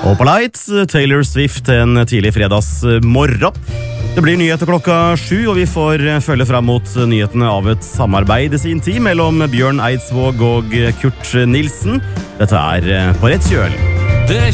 Og på Light, Taylor Swift en tidlig fredagsmorgen. Det blir nyheter klokka 7, og vi får følge frem mot nyhetene av et samarbeid i sin tid mellom Bjørn Eidsvåg og Kurt Nilsen. Dette er På rett kjøl.